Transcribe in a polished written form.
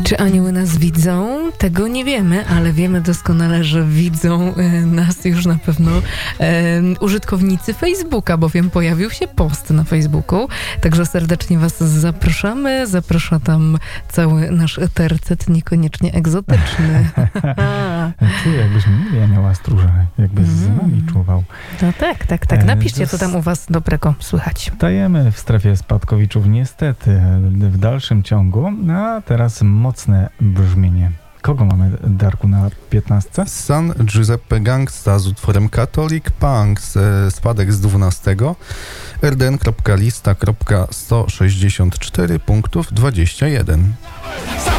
Czy anioły nas widzą? Tego nie wiemy, ale wiemy doskonale, że widzą nas już na pewno użytkownicy Facebooka, bowiem pojawił się post na Facebooku, także serdecznie was zapraszamy. Zaprasza tam cały nasz tercet, niekoniecznie egzotyczny. Czuję, jakbyśmy mieli anioła stróża, jakby z nami czuwał. No tak. Napiszcie, co tam u was dobrego słychać. Dajemy w strefie spadkowiczów niestety w dalszym ciągu, a teraz mocne brzmienie. Kogo mamy, Darku, na 15? San Giuseppe Gangsta z utworem Catholic Punk, spadek z 12, rdn.lista.164 punktów 21.